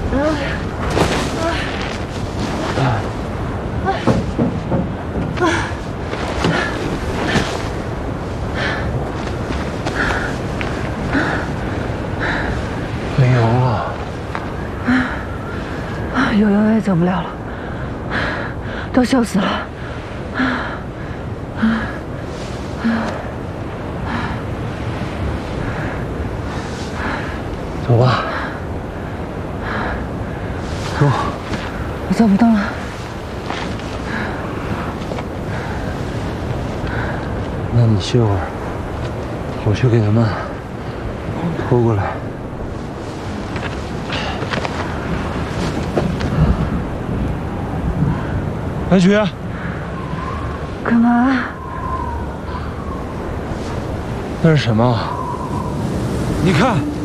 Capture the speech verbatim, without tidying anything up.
没油了， 有油也走不了了，都锈死了。 走吧，走。 我走不动了。 那你歇会儿，我去给他们拖过来。白菊， 干嘛？ 那是什么？你看。